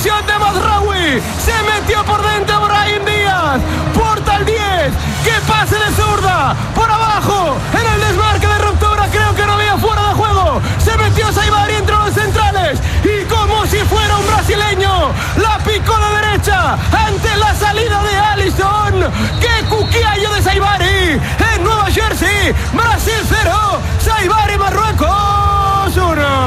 definición de Mazraoui. Se metió por dentro Brahim Díaz. Porta el 10. Que pase de zurda. Por abajo. En el desmarque de ruptura. Creo que no había fuera de juego. Se metió Saibari entre los centrales. Y como si fuera un brasileño. La picó a la derecha. Ante la salida de Alisson. ¡Qué cuquiallo de Saibari! En Nueva Jersey. Brasil 0. Saibari, Marruecos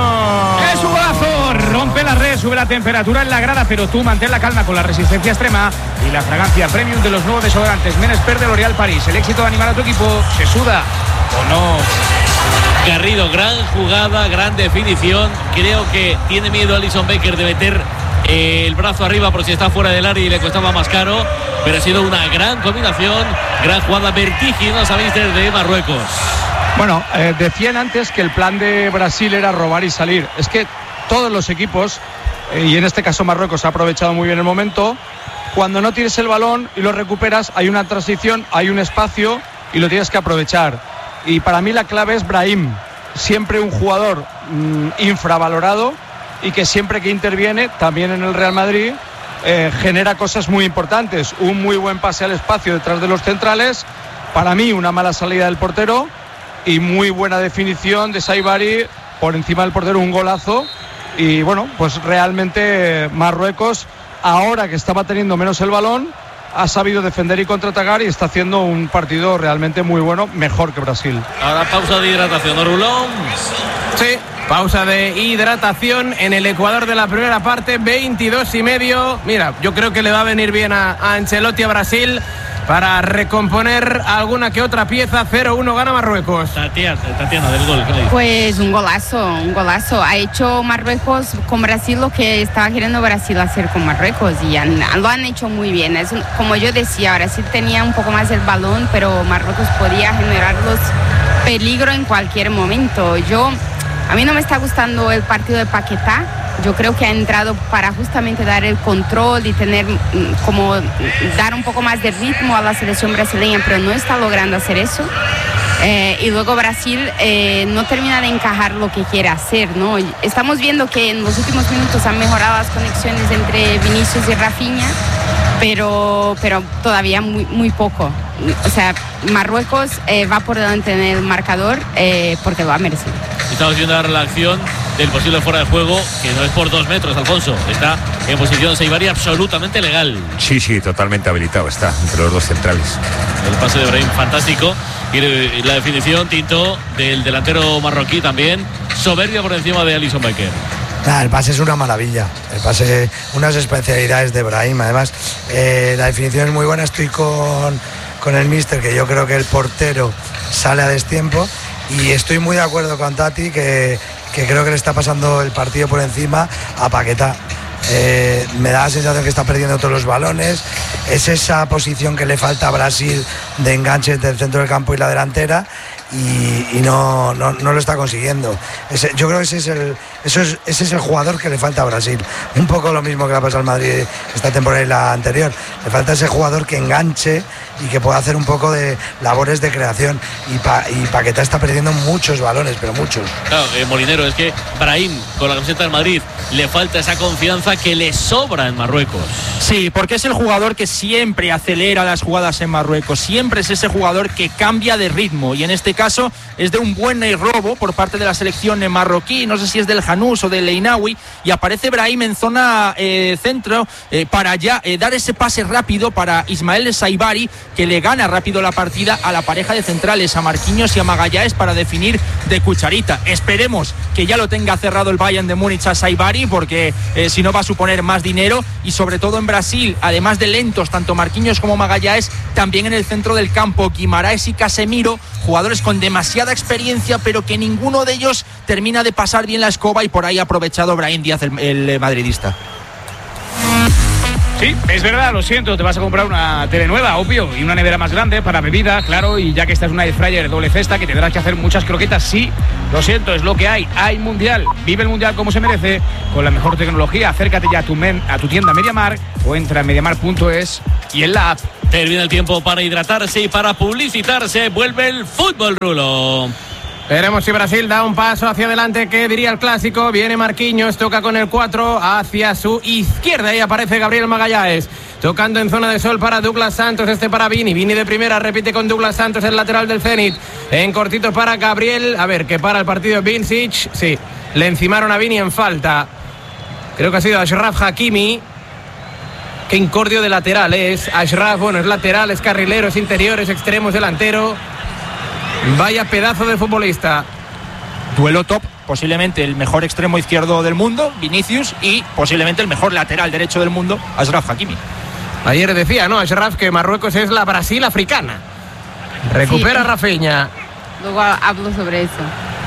1. Es un golazo. Rompe la red, sube la temperatura en la grada, pero tú mantén la calma con la resistencia extrema y la fragancia premium de los nuevos desodorantes Men Expert de L'Oréal París. El éxito de animar a tu equipo se suda o no. Garrido, gran jugada, gran definición. Creo que tiene miedo Alisson Becker de meter el brazo arriba por si está fuera del área y le costaba más caro, pero ha sido una gran combinación, gran jugada vertiginosa, mister, de Marruecos. Bueno, decían antes que el plan de Brasil era robar y salir. Es que todos los equipos, y en este caso Marruecos ha aprovechado muy bien el momento. Cuando no tienes el balón y lo recuperas, hay una transición, hay un espacio y lo tienes que aprovechar. Y para mí la clave es Brahim, siempre un jugador infravalorado y que siempre que interviene, también en el Real Madrid, genera cosas muy importantes. Un muy buen pase al espacio detrás de los centrales, para mí una mala salida del portero y muy buena definición de Saibari por encima del portero, un golazo. Y bueno, pues realmente Marruecos, ahora que estaba teniendo menos el balón, ha sabido defender y contraatacar y está haciendo un partido realmente muy bueno, mejor que Brasil. Ahora pausa de hidratación, ¿no, Rulón? Sí, pausa de hidratación en el Ecuador de la primera parte, 22:30. Mira, yo creo que le va a venir bien a Ancelotti a Brasil para recomponer alguna que otra pieza. 0-1 gana Marruecos. Tatiana, del gol, ¿qué le dice? Pues un golazo. Ha hecho Marruecos con Brasil lo que estaba queriendo Brasil hacer con Marruecos y lo han hecho muy bien. Como yo decía, Brasil tenía un poco más el balón, pero Marruecos podía generarlos peligro en cualquier momento. A mí no me está gustando el partido de Paquetá. Yo creo que ha entrado para justamente dar el control y dar un poco más de ritmo a la selección brasileña, pero no está logrando hacer eso. Y luego Brasil no termina de encajar lo que quiere hacer, ¿no? Estamos viendo que en los últimos minutos han mejorado las conexiones entre Vinicius y Rafinha, pero todavía muy, muy poco. O sea, Marruecos va por delante en el marcador porque lo ha merecido. Estamos viendo ahora la acción del posible fuera de juego, que no es por 2 metros, Alfonso. Está en posición Saibari absolutamente legal. Sí, totalmente habilitado está entre los dos centrales. El pase de Brahim fantástico y la definición, Tinto, del delantero marroquí también, soberbia por encima de Alisson Becker. El pase es una maravilla, el pase, unas especialidades de Brahim. Además, la definición es muy buena. Estoy con el míster, que yo creo que el portero sale a destiempo, y estoy muy de acuerdo con Tati, que creo que le está pasando el partido por encima a Paquetá. Me da la sensación que está perdiendo todos los balones. Es esa posición que le falta a Brasil de enganche entre el centro del campo y la delantera, y no lo está consiguiendo. Yo creo que ese es el jugador que le falta a Brasil. Un poco lo mismo que le ha pasado al Madrid esta temporada y la anterior. Le falta ese jugador que enganche y que pueda hacer un poco de labores de creación, y Paquetá está perdiendo muchos balones, pero muchos. Claro, Molinero, es que Brahim con la camiseta del Madrid le falta esa confianza que le sobra en Marruecos. Sí, porque es el jugador que siempre acelera las jugadas en Marruecos, siempre es ese jugador que cambia de ritmo, y en este caso es de un buen robo por parte de la selección marroquí, no sé si es del Janús o del Leinawi, y aparece Brahim en zona centro para ya dar ese pase rápido para Ismael Saibari, que le gana rápido la partida a la pareja de centrales, a Marquinhos y a Magallanes, para definir de cucharita. Esperemos que ya lo tenga cerrado el Bayern de Múnich a Saibari, porque si no va a suponer más dinero, y sobre todo en Brasil, además de lentos tanto Marquinhos como Magallanes, también en el centro del campo Guimaraes y Casemiro, jugadores con demasiada experiencia, pero que ninguno de ellos termina de pasar bien la escoba, y por ahí ha aprovechado Brahim Díaz, el madridista. Sí, es verdad, lo siento, te vas a comprar una tele nueva, obvio, y una nevera más grande para bebida, claro, y ya que esta es una air fryer doble cesta, que tendrás que hacer muchas croquetas, sí, lo siento, es lo que hay mundial, vive el mundial como se merece, con la mejor tecnología. Acércate ya a tu tienda MediaMarkt o entra en mediamarkt.es y en la app. Termina el tiempo para hidratarse y para publicitarse, vuelve el fútbol, Rulo. Veremos si Brasil da un paso hacia adelante, que diría el clásico. Viene Marquinhos, toca con el 4 hacia su izquierda y aparece Gabriel Magallanes. Tocando en zona de sol para Douglas Santos, para Vini. Vini de primera, repite con Douglas Santos, el lateral del Zenit. En cortito para Gabriel, a ver, que para el partido Vincic. Sí, le encimaron a Vini en falta. Creo que ha sido Achraf Hakimi. Qué incordio de lateral es Achraf, bueno, es lateral, es carrilero, es interior, es extremo, es delantero. Vaya pedazo de futbolista. Duelo top, posiblemente el mejor extremo izquierdo del mundo, Vinicius, y posiblemente el mejor lateral derecho del mundo, Achraf Hakimi. Ayer decía, ¿no, Achraf, que Marruecos es la Brasil africana? Recupera Rafinha. Luego hablo sobre eso.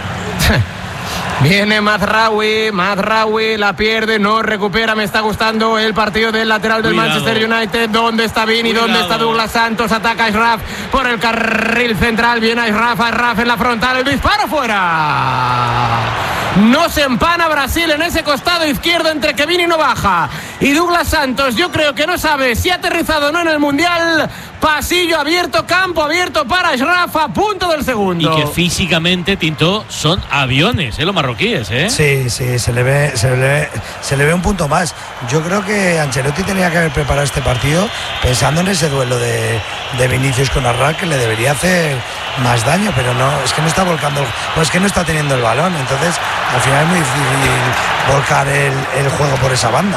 Viene Mazraoui, la pierde, no recupera. Me está gustando el partido del lateral del Manchester United. ¿Dónde está Vini? ¿Dónde está Douglas Santos? Ataca Achraf por el carril central. Viene Achraf en la frontal. El disparo fuera. No se empana Brasil en ese costado izquierdo entre que Vini no baja y Douglas Santos. Yo creo que no sabe si ha aterrizado o no en el Mundial. Pasillo abierto, campo abierto para Achraf, a punto del segundo. Y que físicamente, Tinto, son aviones, los marroquíes, ¿eh? Sí, se le ve un punto más. Yo creo que Ancelotti tenía que haber preparado este partido pensando en ese duelo de Vinicius con Achraf, que le debería hacer más daño, pero no, es que no está volcando, pues es que no está teniendo el balón, entonces al final es muy difícil volcar el juego por esa banda.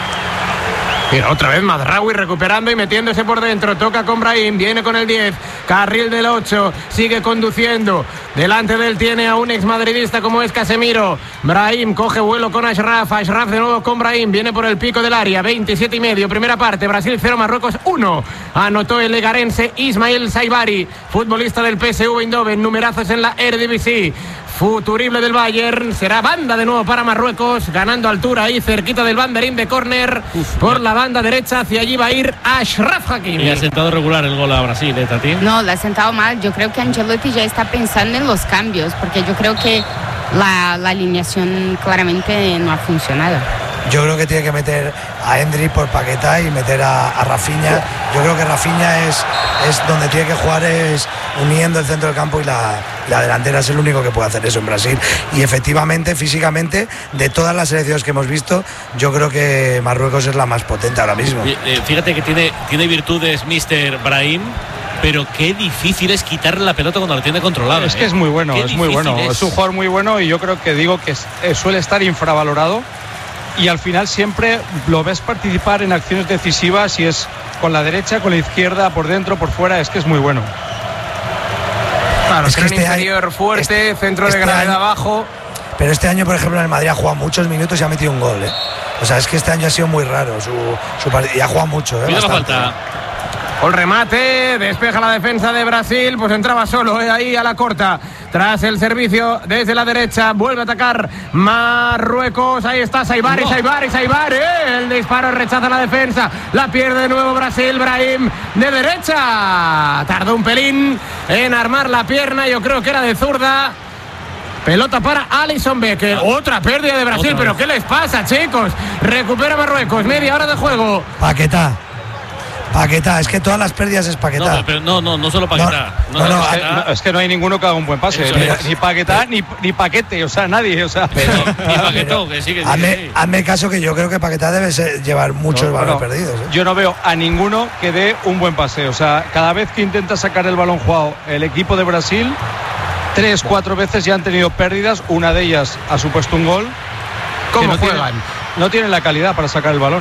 Mira, otra vez Mazraoui recuperando y metiéndose por dentro. Toca con Brahim, viene con el 10, carril del 8, sigue conduciendo. Delante de él tiene a un exmadridista como es Casemiro. Brahim coge vuelo con Achraf de nuevo con Brahim, viene por el pico del área. 27,5, primera parte, Brasil 0, Marruecos 1. Anotó el legarense Ismail Saibari, futbolista del PSV Eindhoven, numerazos en la Eredivisie. Futurible del Bayern, será banda de nuevo para Marruecos, ganando altura ahí cerquita del banderín de córner. Por la banda derecha, hacia allí va a ir Achraf Hakimi. Y ha sentado regular el gol a Brasil, Tati. No, le ha sentado mal. Yo creo que Ancelotti ya está pensando en los cambios, porque yo creo que la alineación claramente no ha funcionado. Yo creo que tiene que meter a Endrick por Paquetá y meter a Rafinha. Yo creo que Rafinha es donde tiene que jugar, es uniendo el centro del campo y la delantera. Es el único que puede hacer eso en Brasil. Y efectivamente, físicamente, de todas las selecciones que hemos visto, yo creo que Marruecos es la más potente ahora mismo. Fíjate que tiene virtudes Mr. Brahim, pero qué difícil es quitarle la pelota cuando la tiene controlada. Es que es muy bueno, es muy bueno. Es un jugador muy bueno y yo creo que suele estar infravalorado. Y al final siempre lo ves participar en acciones decisivas, y es con la derecha, con la izquierda, por dentro, por fuera. Es que es muy bueno. Claro, es que interior fuerte, centro de gravedad abajo. Pero este año, por ejemplo, en el Madrid ha jugado muchos minutos y ha metido un gol, ¿eh? O sea, es que este año ha sido muy raro su partido, y ha jugado mucho, ¿eh? Mira la falta. El remate, despeja la defensa de Brasil, pues entraba solo ahí a la corta. Tras el servicio desde la derecha, vuelve a atacar Marruecos. Ahí está Saibari, el disparo rechaza la defensa. La pierde de nuevo Brasil, Brahim de derecha. Tardó un pelín en armar la pierna, yo creo que era de zurda. Pelota para Alisson Becker. Otra pérdida de Brasil, pero ¿qué les pasa, chicos? Recupera Marruecos, media hora de juego. Paquetá, es que todas las pérdidas es Paquetá. No, pero no solo Paquetá. Es que no hay ninguno que haga un buen pase. Ni Paquetá, ni Paquete, o sea, nadie. O sea, ni Paquetó, que sigue. Hazme caso, que yo creo que Paquetá debe llevar muchos balones perdidos. Yo no veo a ninguno que dé un buen pase. O sea, cada vez que intenta sacar el balón jugado el equipo de Brasil, 3-4 veces ya han tenido pérdidas. Una de ellas ha supuesto un gol. ¿Cómo juegan? No tienen la calidad para sacar el balón.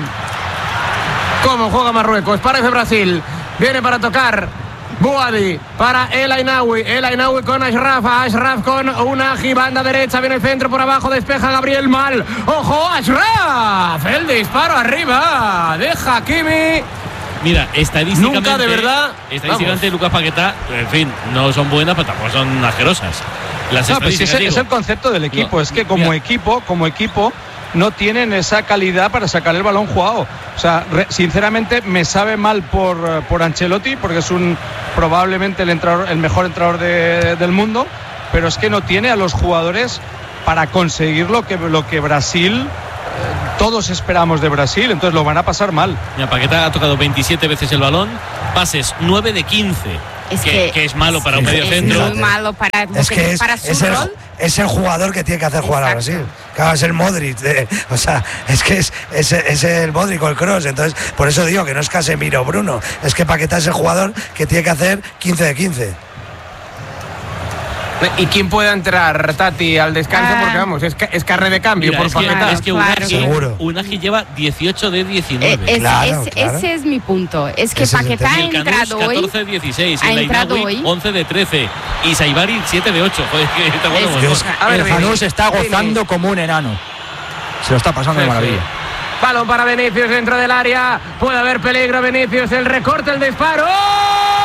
¿Cómo juega Marruecos? Parece Brasil. Viene para tocar Bouhaddi para El Ainaoui con Achraf con Unagi, banda derecha, viene el centro por abajo, despeja Gabriel mal. ¡Ojo, Achraf! El disparo arriba de Hakimi. Mira, estadísticamente, nunca, de verdad. Estadísticamente, Lucas Paquetá, en fin, no son buenas, pero tampoco son asquerosas. Las estadísticas, es el concepto del equipo. Es que como equipo no tienen esa calidad para sacar el balón jugado. O sea, sinceramente me sabe mal por Ancelotti, porque es probablemente el mejor entrenador del mundo, pero es que no tiene a los jugadores para conseguir lo que Brasil, todos esperamos de Brasil. Entonces lo van a pasar mal. Mira, Paquetá ha tocado 27 veces el balón, pases 9 de 15. que es malo para un medio centro. Es muy malo para su rol. Es el jugador que tiene que hacer jugar a Brasil. Claro, es el Modric. O sea, es que es el Modric o el Kroos. Entonces, por eso digo que no es Casemiro o Bruno. Es que Paquetá es el jugador que tiene que hacer 15 de 15. ¿Y quién puede entrar, Tati, al descanso? Porque vamos, es carré de cambio. Mira, por Paquetá. Es que Unagi lleva 18 de 19. Claro. Ese es mi punto. Es que Paquetá ha entrado hoy. 14 de 16. Y Lainaui 11 de 13. Y Saibari 7 de 8. Joder, el Janús se está gozando como un enano. Se lo está pasando de maravilla. Balón para Vinicius dentro del área. Puede haber peligro, Vinicius. El recorte, el disparo.